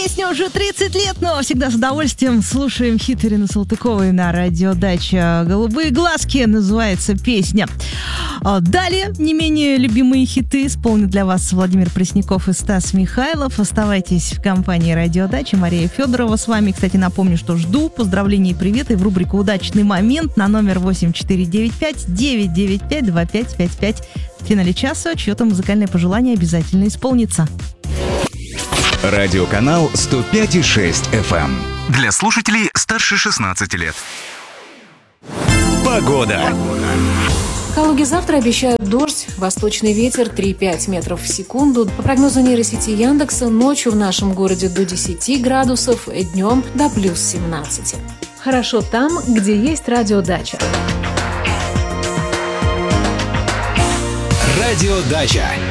Песня уже 30 лет, но всегда с удовольствием слушаем хит Ирины Салтыковой на радиодаче. «Голубые глазки» называется песня. Далее не менее любимые хиты исполнит для вас Владимир Пресняков и Стас Михайлов. Оставайтесь в компании радиодачи. Мария Федорова с вами. Кстати, напомню, что жду поздравлений и приветы в рубрику «Удачный момент» на номер 8495-995-2555. В финале часа чье-то музыкальное пожелание обязательно исполнится. Радиоканал 105,6 FM. Для слушателей старше 16 лет. Погода. В Калуге завтра обещают дождь, восточный ветер 3-5 метров в секунду. По прогнозу нейросети Яндекса, ночью в нашем городе до 10 градусов, днем до плюс 17. Хорошо там, где есть радиодача. Радиодача.